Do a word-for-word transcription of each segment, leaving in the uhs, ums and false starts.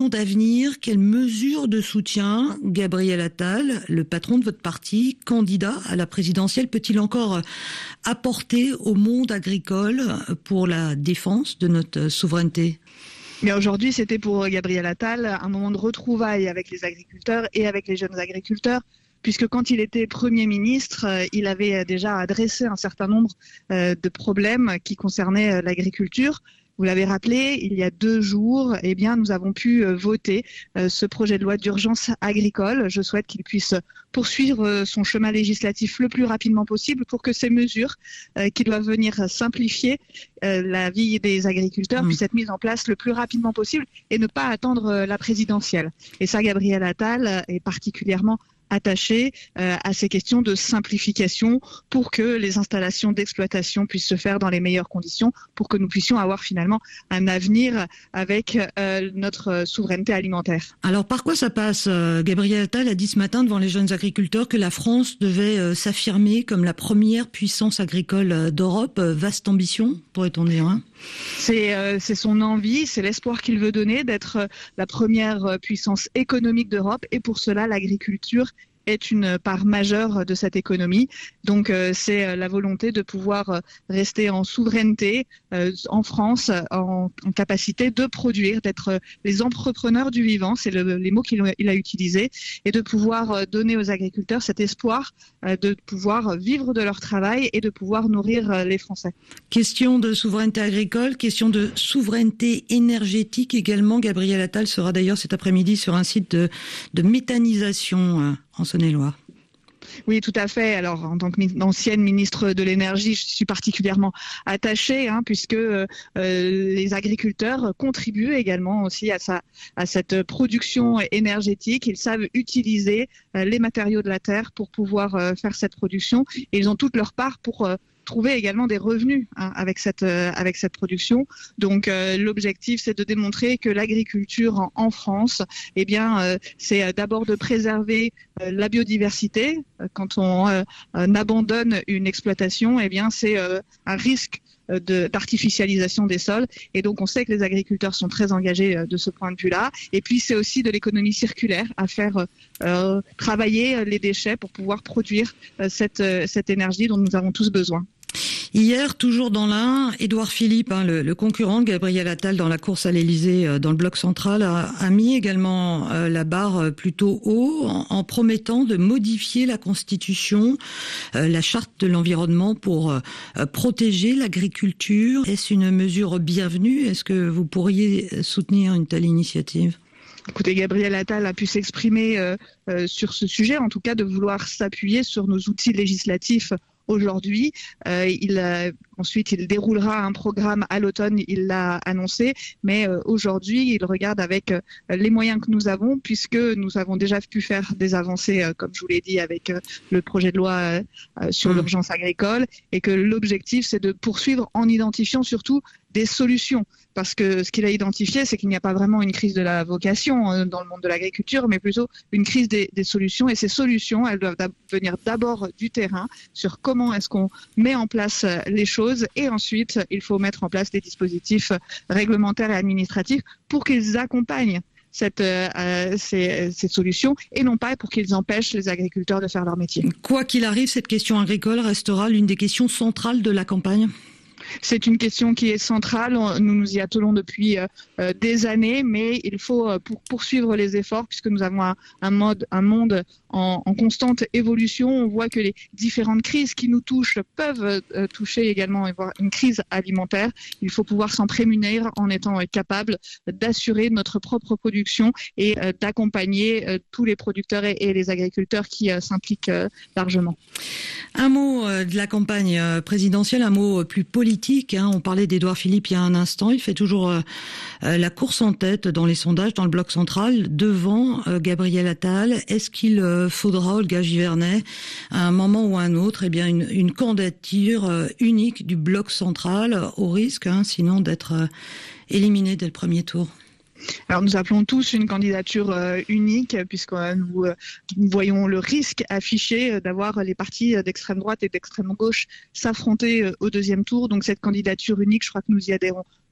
élections d'avenir, quelles mesures de soutien Gabriel Attal, le patron de votre parti, candidat à la présidentielle, peut-il encore apporter au monde agricole pour la défense de notre souveraineté ? Mais aujourd'hui, c'était pour Gabriel Attal un moment de retrouvailles avec les agriculteurs et avec les jeunes agriculteurs, puisque quand il était Premier ministre, il avait déjà adressé un certain nombre de problèmes qui concernaient l'agriculture. Vous l'avez rappelé, il y a deux jours, eh bien, nous avons pu voter ce projet de loi d'urgence agricole. Je souhaite qu'il puisse poursuivre son chemin législatif le plus rapidement possible pour que ces mesures qui doivent venir simplifier la vie des agriculteurs mmh. puissent être mises en place le plus rapidement possible et ne pas attendre la présidentielle. Et ça, Gabriel Attal est particulièrement attaché euh, à ces questions de simplification pour que les installations d'exploitation puissent se faire dans les meilleures conditions, pour que nous puissions avoir finalement un avenir avec euh, notre souveraineté alimentaire. Alors par quoi ça passe ? Gabriel Attal a dit ce matin devant les jeunes agriculteurs que la France devait euh, s'affirmer comme la première puissance agricole d'Europe. Vaste ambition, pourrait-on dire, hein ? C'est, euh, c'est son envie, c'est l'espoir qu'il veut donner d'être la première puissance économique d'Europe, et pour cela l'agriculture est une part majeure de cette économie. Donc euh, c'est la volonté de pouvoir rester en souveraineté euh, en France, en, en capacité de produire, d'être les entrepreneurs du vivant, c'est le, les mots qu'il il a utilisés, et de pouvoir donner aux agriculteurs cet espoir euh, de pouvoir vivre de leur travail et de pouvoir nourrir les Français. Question de souveraineté agricole, question de souveraineté énergétique également. Gabriel Attal sera d'ailleurs cet après-midi sur un site de, de méthanisation euh, en Saône-et-Loire. Oui, tout à fait. Alors, en tant qu'ancienne ministre de l'Énergie, je suis particulièrement attachée, hein, puisque euh, les agriculteurs contribuent également aussi à, sa, à cette production énergétique. Ils savent utiliser euh, les matériaux de la terre pour pouvoir euh, faire cette production, et ils ont toute leur part pour euh, trouver également des revenus hein, avec cette euh, avec cette production. Donc euh, l'objectif, c'est de démontrer que l'agriculture en, en France, eh bien euh, c'est d'abord de préserver euh, la biodiversité. Quand on euh, euh, abandonne une exploitation, eh bien c'est euh, un risque De, d'artificialisation des sols, et donc on sait que les agriculteurs sont très engagés euh, de ce point de vue-là. Et puis c'est aussi de l'économie circulaire, à faire euh, travailler les déchets pour pouvoir produire euh, cette, euh, cette énergie dont nous avons tous besoin. Hier, toujours dans l'Ain, Édouard Philippe, hein, le, le concurrent de Gabriel Attal dans la course à l'Élysée, euh, dans le bloc central, a, a mis également euh, la barre plutôt haut en, en promettant de modifier la Constitution, euh, la charte de l'environnement pour euh, protéger l'agriculture. Est-ce une mesure bienvenue ? Est-ce que vous pourriez soutenir une telle initiative ? Écoutez, Gabriel Attal a pu s'exprimer euh, euh, sur ce sujet, en tout cas de vouloir s'appuyer sur nos outils législatifs aujourd'hui. Euh, il a, ensuite, il déroulera un programme à l'automne, il l'a annoncé, mais euh, aujourd'hui, il regarde avec euh, les moyens que nous avons, puisque nous avons déjà pu faire des avancées, euh, comme je vous l'ai dit, avec euh, le projet de loi euh, sur mmh. l'urgence agricole, et que l'objectif, c'est de poursuivre en identifiant surtout des solutions. Parce que ce qu'il a identifié, c'est qu'il n'y a pas vraiment une crise de la vocation euh, dans le monde de l'agriculture, mais plutôt une crise des, des solutions. Et ces solutions, elles doivent venir d'abord du terrain, sur comment est-ce qu'on met en place les choses. Et ensuite, il faut mettre en place des dispositifs réglementaires et administratifs pour qu'ils accompagnent Cette, euh, ces, ces solutions, et non pas pour qu'ils empêchent les agriculteurs de faire leur métier. Quoi qu'il arrive, cette question agricole restera l'une des questions centrales de la campagne. C'est une question qui est centrale, nous nous y attelons depuis euh, des années, mais il faut euh, pour poursuivre les efforts, puisque nous avons un, un, mode, un monde en, en constante évolution. On voit que les différentes crises qui nous touchent peuvent euh, toucher également une crise alimentaire. Il faut pouvoir s'en prémunir en étant euh, capable d'assurer notre propre production et euh, d'accompagner euh, tous les producteurs et, et les agriculteurs qui euh, s'impliquent euh, largement. Un mot euh, de la campagne euh, présidentielle, un mot euh, plus politique. Hein. On parlait d'Édouard Philippe il y a un instant. Il fait toujours euh, euh, la course en tête dans les sondages, dans le bloc central, devant euh, Gabriel Attal. Est-ce qu'il euh, faudra, Olga Givernet, à un moment ou à un autre, eh bien une, une candidature euh, unique du bloc central, au risque, hein, sinon d'être euh, éliminé dès le premier tour? Alors nous appelons tous une candidature euh, unique, puisque euh, nous, euh, nous voyons le risque affiché euh, d'avoir les partis d'extrême droite et d'extrême gauche s'affronter euh, au deuxième tour. Donc cette candidature unique, je crois que nous y adhérons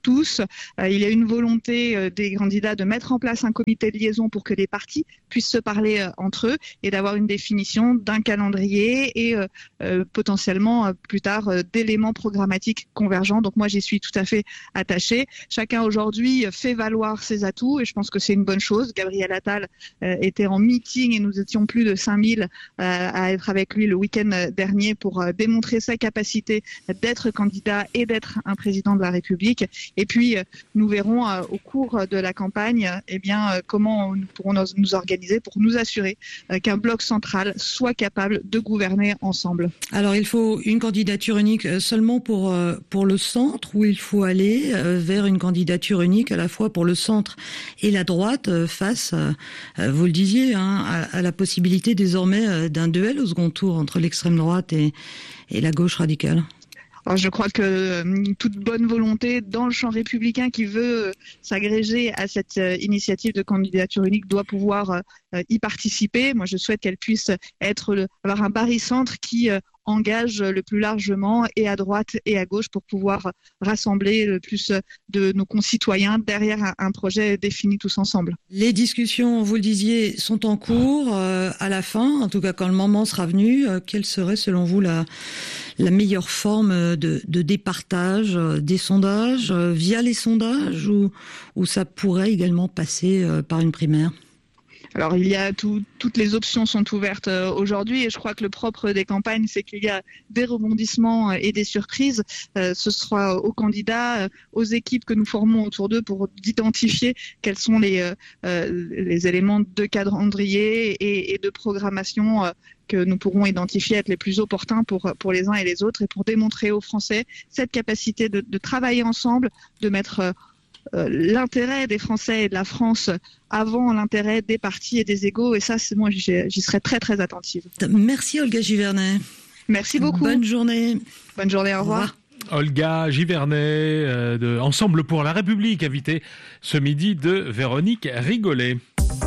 tous. Euh, il y a une volonté euh, des candidats de mettre en place un comité de liaison pour que les partis puissent se parler euh, entre eux et d'avoir une définition d'un calendrier et euh, euh, potentiellement euh, plus tard euh, d'éléments programmatiques convergents. Donc moi j'y suis tout à fait attachée. Chacun aujourd'hui fait valoir ses atouts et je pense que c'est une bonne chose. Gabriel Attal euh, était en meeting et nous étions plus de cinq mille euh, à être avec lui le week-end dernier pour euh, démontrer sa capacité d'être candidat et d'être un président de la République. Et puis euh, nous verrons euh, au cours de la campagne eh bien, euh, comment nous pourrons nous, nous organiser pour nous assurer euh, qu'un bloc central soit capable de gouverner ensemble. Alors il faut une candidature unique seulement pour, euh, pour le centre ou il faut aller euh, vers une candidature unique à la fois pour le centre et la droite euh, face, euh, vous le disiez, hein, à, à la possibilité désormais euh, d'un duel au second tour entre l'extrême droite et, et la gauche radicale? Alors je crois que euh, toute bonne volonté dans le champ républicain qui veut euh, s'agréger à cette euh, initiative de candidature unique doit pouvoir euh, y participer. Moi, je souhaite qu'elle puisse être le, avoir un barycentre qui euh, engage le plus largement et à droite et à gauche pour pouvoir rassembler le plus de nos concitoyens derrière un, un projet défini tous ensemble. Les discussions, vous le disiez, sont en cours. Euh, à la fin, en tout cas quand le moment sera venu, euh, quelle serait selon vous la, la meilleure forme de, de départage euh, des sondages euh, via les sondages ou, ou ça pourrait également passer euh, par une primaire? Alors il y a tout, toutes les options sont ouvertes euh, aujourd'hui et je crois que le propre des campagnes c'est qu'il y a des rebondissements et des surprises. Euh, ce sera aux candidats, euh, aux équipes que nous formons autour d'eux pour identifier quels sont les, euh, les éléments de calendrier et, et de programmation euh, que nous pourrons identifier être les plus opportuns pour, pour les uns et les autres et pour démontrer aux Français cette capacité de, de travailler ensemble, de mettre euh, Euh, l'intérêt des Français et de la France avant l'intérêt des partis et des égos. Et ça, c'est moi, j'y serai très, très attentive. Merci Olga Givernet. Merci beaucoup. Bonne journée. Bonne journée, au revoir. Au revoir. Olga Givernet euh, de Ensemble pour la République, invitée ce midi de Véronique Rigolet.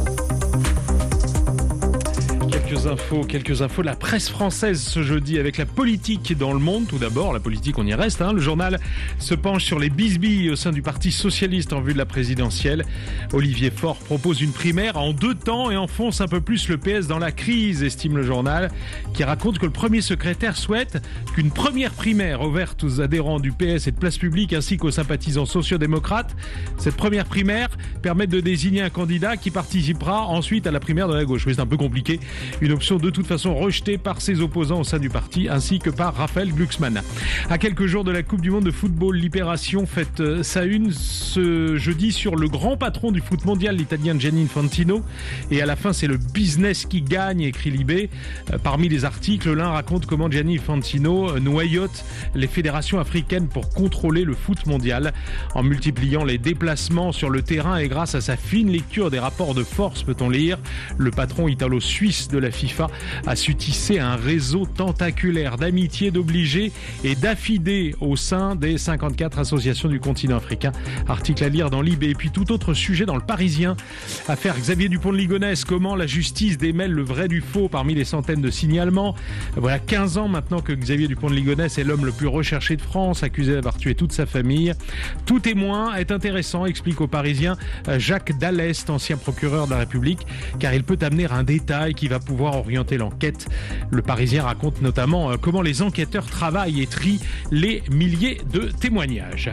Quelques infos, quelques infos. La presse française ce jeudi avec la politique dans le monde. Tout d'abord, la politique, on y reste. Hein. Le journal se penche sur les bisbilles au sein du Parti socialiste en vue de la présidentielle. Olivier Faure propose une primaire en deux temps et enfonce un peu plus le P S dans la crise, estime le journal, qui raconte que le premier secrétaire souhaite qu'une première primaire ouverte aux adhérents du P S et de Place Publique ainsi qu'aux sympathisants sociaux-démocrates. Cette première primaire permet de désigner un candidat qui participera ensuite à la primaire de la gauche. Oui, c'est un peu compliqué. Une option de toute façon rejetée par ses opposants au sein du parti ainsi que par Raphaël Glucksmann. À quelques jours de la Coupe du Monde de football, Libération fête sa une ce jeudi sur le grand patron du foot mondial, l'italien Gianni Infantino. Et à la fin, c'est le business qui gagne, écrit Libé. Parmi les articles, l'un raconte comment Gianni Infantino noyote les fédérations africaines pour contrôler le foot mondial en multipliant les déplacements sur le terrain et grâce à sa fine lecture des rapports de force, peut-on lire. Le patron italo-suisse de la FIFA a su tisser un réseau tentaculaire d'amitié, d'obligés et d'affidés au sein des cinquante-quatre associations du continent africain. Article à lire dans Libé. Et puis tout autre sujet dans le Parisien. Affaire Xavier Dupont de Ligonnès. Comment la justice démêle le vrai du faux parmi les centaines de signalements. Voilà quinze ans maintenant que Xavier Dupont de Ligonnès est l'homme le plus recherché de France, accusé d'avoir tué toute sa famille. Tout témoin est intéressant, explique au Parisien Jacques Dallest, ancien procureur de la République, car il peut amener un détail qui va pouvoir orienter l'enquête. Le Parisien raconte notamment comment les enquêteurs travaillent et trient les milliers de témoignages.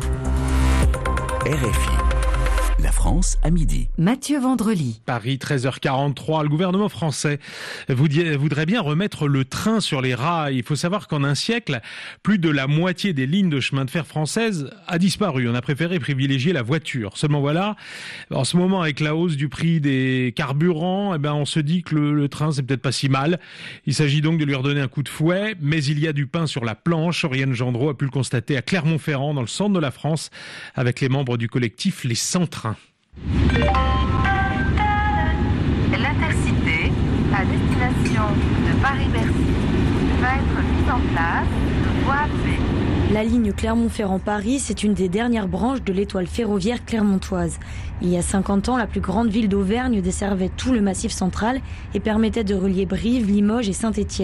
R F I. La France à midi. Mathieu Vendrely. Paris, treize heures quarante-trois. Le gouvernement français voudrait bien remettre le train sur les rails. Il faut savoir qu'en un siècle, plus de la moitié des lignes de chemin de fer françaises a disparu. On a préféré privilégier la voiture. Seulement voilà, en ce moment, avec la hausse du prix des carburants, eh ben, on se dit que le, le train, c'est peut-être pas si mal. Il s'agit donc de lui redonner un coup de fouet, mais il y a du pain sur la planche. Oriane Gendreau a pu le constater à Clermont-Ferrand, dans le centre de la France, avec les membres du collectif Les Cent-Trains. L'intercité à destination de Paris-Bercy va être mise en place de voie à pied. La ligne Clermont-Ferrand-Paris, c'est une des dernières branches de l'étoile ferroviaire clermontoise. Il y a cinquante ans, la plus grande ville d'Auvergne desservait tout le massif central et permettait de relier Brive, Limoges et Saint-Étienne.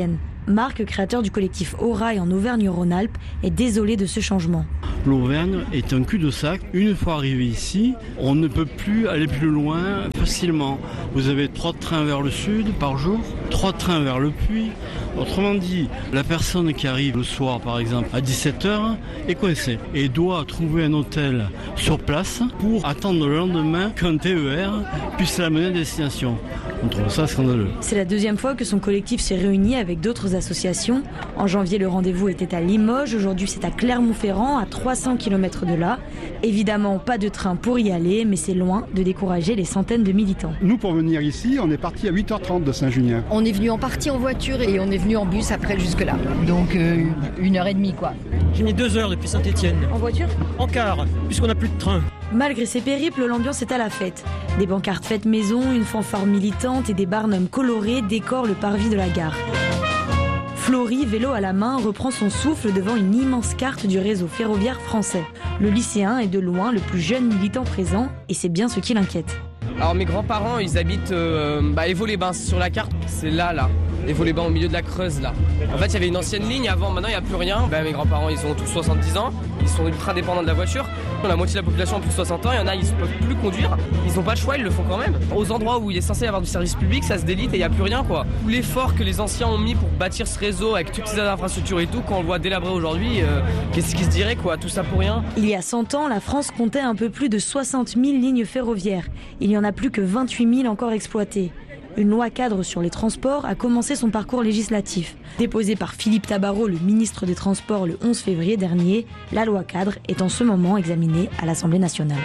Marc, créateur du collectif Aura et en Auvergne-Rhône-Alpes, est désolé de ce changement. L'Auvergne est un cul-de-sac. Une fois arrivé ici, on ne peut plus aller plus loin facilement. Vous avez trois trains vers le sud par jour, trois trains vers le Puy. Autrement dit, la personne qui arrive le soir, par exemple, à dix-sept heures, est coincée et doit trouver un hôtel sur place pour attendre le lendemain qu'un T E R puisse l'amener à destination. On trouve ça scandaleux. C'est la deuxième fois que son collectif s'est réuni avec d'autres associations. En janvier, le rendez-vous était à Limoges. Aujourd'hui, c'est à Clermont-Ferrand, à trois cents kilomètres de là. Évidemment, pas de train pour y aller, mais c'est loin de décourager les centaines de militants. Nous, pour venir ici, on est parti à huit heures trente de Saint-Junien. On est venu en partie en voiture et on est venu en bus après jusque-là. Donc euh, une heure et demie, quoi. J'ai mis deux heures depuis Saint-Étienne. En voiture ? En car, puisqu'on n'a plus de train. Malgré ces périples, l'ambiance est à la fête. Des pancartes faites maison, une fanfare militante et des barnums colorés décorent le parvis de la gare. Flory, vélo à la main, reprend son souffle devant une immense carte du réseau ferroviaire français. Le lycéen est de loin le plus jeune militant présent et c'est bien ce qui l'inquiète. Alors mes grands-parents, ils habitent euh, bah, Évaux-les-Bains. Sur la carte, c'est là, là. Évaux-les-Bains, au milieu de la Creuse, là. En fait, il y avait une ancienne ligne avant, maintenant, il n'y a plus rien. Bah, mes grands-parents, ils ont tous soixante-dix ans. Ils sont ultra dépendants de la voiture. La moitié de la population a plus de soixante ans. Il y en a, ils ne peuvent plus conduire. Ils n'ont pas le choix, ils le font quand même. Aux endroits où il est censé y avoir du service public, ça se délite et il n'y a plus rien, quoi. Tout l'effort que les anciens ont mis pour bâtir ce réseau avec toutes ces infrastructures et tout, quand on le voit délabré aujourd'hui, euh, qu'est-ce qui se dirait, quoi? Tout ça pour rien. Il y a cent ans, la France comptait un peu plus de soixante mille lignes ferroviaires. Il n'y en a plus que vingt-huit mille encore exploitées. Une loi cadre sur les transports a commencé son parcours législatif. Déposée par Philippe Tabarot, le ministre des Transports, le onze février dernier, la loi cadre est en ce moment examinée à l'Assemblée nationale.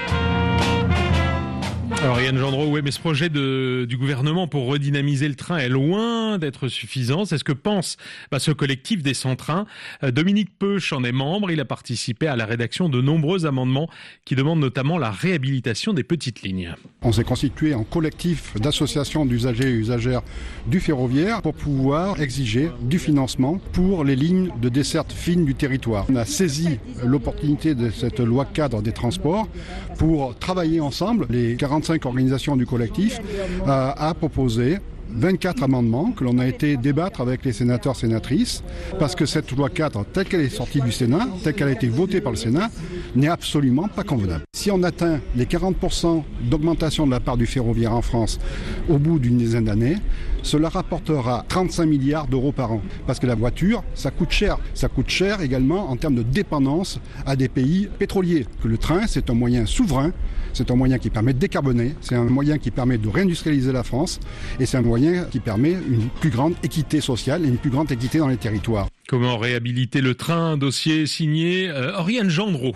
Alors Yann Gendreau, ouais, mais ce projet de, du gouvernement pour redynamiser le train est loin d'être suffisant. C'est ce que pense bah, ce collectif des sans-trains. Euh, Dominique Peuch en est membre. Il a participé à la rédaction de nombreux amendements qui demandent notamment la réhabilitation des petites lignes. On s'est constitué en collectif d'associations d'usagers et usagères du ferroviaire pour pouvoir exiger du financement pour les lignes de desserte fine du territoire. On a saisi l'opportunité de cette loi cadre des transports pour travailler ensemble. Les quarante-cinq organisations du collectif euh, a proposé vingt-quatre amendements que l'on a été débattre avec les sénateurs sénatrices parce que cette loi cadre telle qu'elle est sortie du Sénat, telle qu'elle a été votée par le Sénat, n'est absolument pas convenable. Si on atteint les quarante pour cent d'augmentation de la part du ferroviaire en France au bout d'une dizaine d'années, cela rapportera trente-cinq milliards d'euros par an. Parce que la voiture, ça coûte cher. Ça coûte cher également en termes de dépendance à des pays pétroliers. Que le train, c'est un moyen souverain, c'est un moyen qui permet de décarboner, c'est un moyen qui permet de réindustrialiser la France et c'est un moyen qui permet une plus grande équité sociale et une plus grande équité dans les territoires. Comment réhabiliter le train? Dossier signé euh, Oriane Gendreau.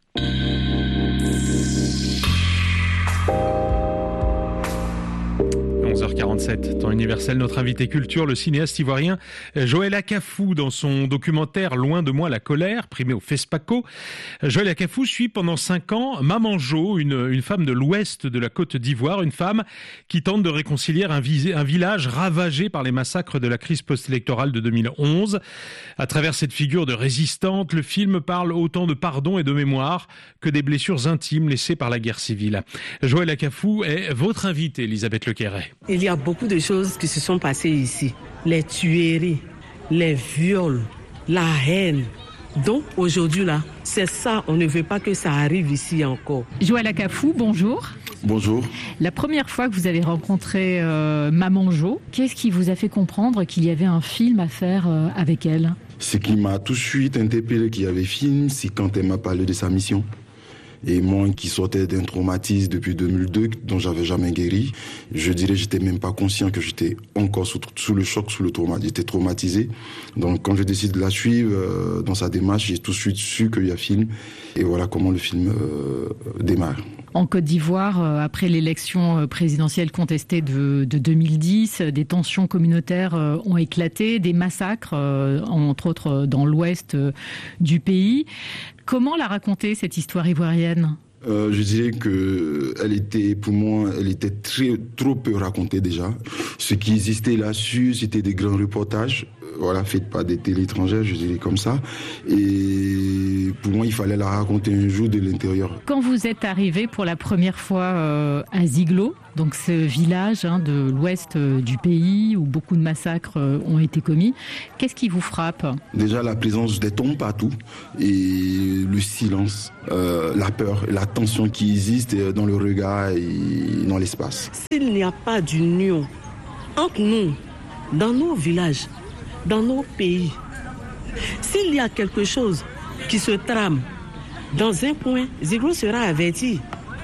onze heures quarante-sept, temps universel, notre invité culture, le cinéaste ivoirien Joël Akafou, dans son documentaire Loin de moi la colère, primé au FESPACO. Joël Akafou suit pendant cinq ans Maman Jo, une, une femme de l'ouest de la Côte d'Ivoire, une femme qui tente de réconcilier un, vis- un village ravagé par les massacres de la crise post-électorale de deux mille onze. À travers cette figure de résistante, le film parle autant de pardon et de mémoire que des blessures intimes laissées par la guerre civile. Joël Akafou est votre invité, Elisabeth Lequeret. Il y a beaucoup de choses qui se sont passées ici. Les tueries, les viols, la haine. Donc aujourd'hui, là, c'est ça, on ne veut pas que ça arrive ici encore. Joël Akafou, bonjour. Bonjour. La première fois que vous avez rencontré euh, Maman Jo, qu'est-ce qui vous a fait comprendre qu'il y avait un film à faire euh, avec elle? Ce qui m'a tout de suite interpellé qu'il y avait film, c'est quand elle m'a parlé de sa mission. Et moi qui sortais d'un traumatisme depuis deux mille deux, dont j'avais jamais guéri, je dirais j'étais même pas conscient que j'étais encore sous, sous le choc, sous le trauma. J'étais traumatisé. Donc quand je décide de la suivre euh, dans sa démarche, j'ai tout de suite su qu'il y a film. Et voilà comment le film euh, démarre. En Côte d'Ivoire, euh, après l'élection présidentielle contestée de, de deux mille dix, des tensions communautaires euh, ont éclaté, des massacres, euh, entre autres dans l'ouest euh, du pays. Comment la raconter, cette histoire ivoirienne ? Euh, je dirais que elle était, pour moi, elle était très, trop peu racontée déjà. Ce qui existait là-dessus, c'était des grands reportages. voilà, faite par des télé étrangères, je dirais comme ça. Et pour moi, il fallait la raconter un jour de l'intérieur. Quand vous êtes arrivé pour la première fois euh, à Ziglo, donc ce village hein, de l'ouest euh, du pays où beaucoup de massacres euh, ont été commis, qu'est-ce qui vous frappe ? Déjà la présence des tombes partout et le silence, euh, la peur, la tension qui existe dans le regard et dans l'espace. S'il n'y a pas d'union entre nous, dans nos villages, dans nos pays, s'il y a quelque chose qui se trame dans un coin, Ziglo sera averti.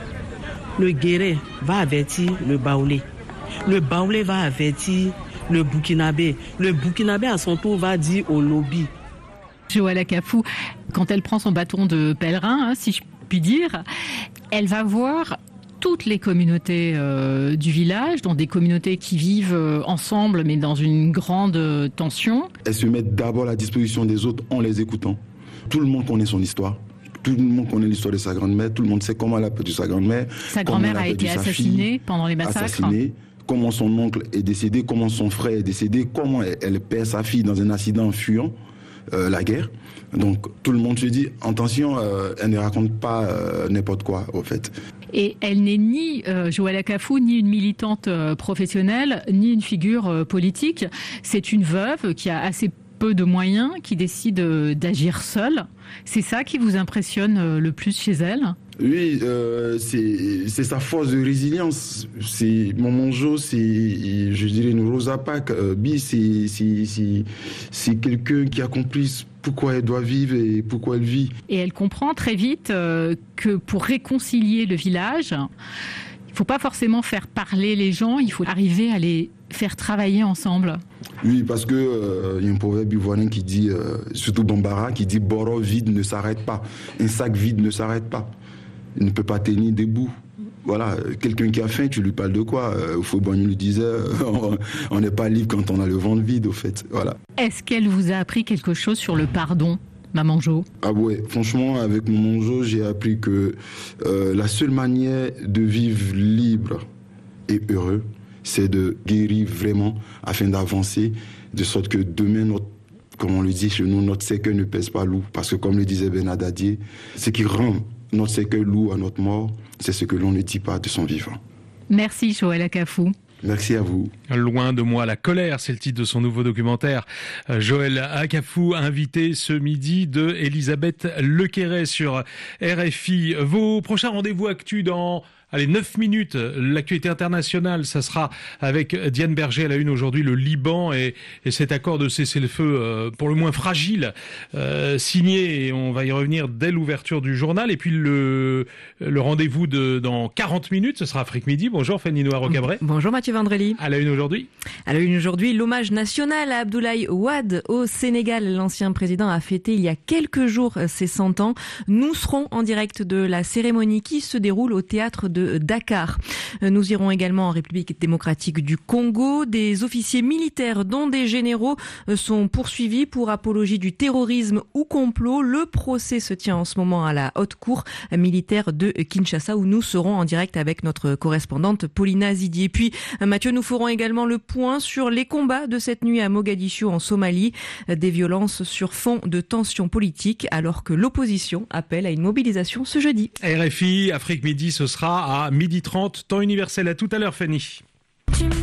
Le Guéré va avertir le Baoulé. Le Baoulé va avertir le Burkinabé. Le Burkinabé, à son tour, va dire au lobby. Joël Akafou, quand elle prend son bâton de pèlerin, hein, si je puis dire, elle va voir toutes les communautés euh, du village, dans des communautés qui vivent euh, ensemble, mais dans une grande euh, tension. Elles se mettent d'abord à la disposition des autres en les écoutant. Tout le monde connaît son histoire. Tout le monde connaît l'histoire de sa grand-mère. Tout le monde sait comment elle a perdu sa grand-mère. Sa grand-mère a été assassinée pendant les massacres. Assassinée. Comment son oncle est décédé, comment son frère est décédé, comment elle, elle perd sa fille dans un accident en fuyant euh, la guerre. Donc tout le monde se dit, attention, euh, elle ne raconte pas euh, n'importe quoi, au fait. Et elle n'est ni euh, Joël Akafou, ni une militante euh, professionnelle, ni une figure euh, politique. C'est une veuve qui a assez peu de moyens, qui décide euh, d'agir seule. C'est ça qui vous impressionne euh, le plus chez elle ? Oui, euh, c'est, c'est sa force de résilience. C'est Maman Jo, c'est, je dirais, une Rosa Parks. Euh, Bi, c'est, c'est, c'est, c'est quelqu'un qui a compris pourquoi elle doit vivre et pourquoi elle vit. Et elle comprend très vite euh, que pour réconcilier le village, il ne faut pas forcément faire parler les gens, il faut arriver à les faire travailler ensemble. Oui, parce que euh, y a un proverbe ivoirien qui dit, euh, surtout Bambara, qui dit « Boro vide ne s'arrête pas ». Un sac vide ne s'arrête pas. Il ne peut pas tenir debout. Voilà, quelqu'un qui a faim, tu lui parles de quoi ? euh, Fauboigny lui disait, euh, on n'est pas libre quand on a le ventre vide, au fait. Voilà. Est-ce qu'elle vous a appris quelque chose sur le pardon, Maman Jo ? Ah ouais, franchement, avec Maman Jo, j'ai appris que euh, la seule manière de vivre libre et heureux, c'est de guérir vraiment afin d'avancer, de sorte que demain, notre, comme on le dit chez nous, notre cercueil ne pèse pas lourd. Parce que comme le disait Bernadadier, ce qui rend notre cercueil lourd à notre mort, c'est ce que l'on ne dit pas de son vivant. Merci Joël Akafou. Merci à vous. Loin de moi la colère, c'est le titre de son nouveau documentaire. Joël Akafou, invité ce midi de Elisabeth Lequeret sur R F I. Vos prochains rendez-vous actus dans... Allez, neuf minutes, l'actualité internationale, ça sera avec Diane Berger à la une aujourd'hui, le Liban et, et cet accord de cessez-le-feu euh, pour le moins fragile, euh, signé, et on va y revenir dès l'ouverture du journal. Et puis le, le rendez-vous de dans quarante minutes, ce sera Afrique Midi. Bonjour Fanny Noir-Rocabret. Bonjour Mathieu Vendrelli. À la une aujourd'hui. À la une aujourd'hui, l'hommage national à Abdoulaye Wade au Sénégal. L'ancien président a fêté il y a quelques jours ses cent ans. Nous serons en direct de la cérémonie qui se déroule au théâtre de Dakar. Nous irons également en République démocratique du Congo. Des officiers militaires, dont des généraux, sont poursuivis pour apologie du terrorisme ou complot. Le procès se tient en ce moment à la haute cour militaire de Kinshasa, où nous serons en direct avec notre correspondante Paulina Zidi. Et puis, Mathieu, nous ferons également le point sur les combats de cette nuit à Mogadiscio en Somalie. Des violences sur fond de tensions politiques, alors que l'opposition appelle à une mobilisation ce jeudi. R F I, Afrique Midi, ce sera à midi trente, temps universel. À tout à l'heure, Fanny.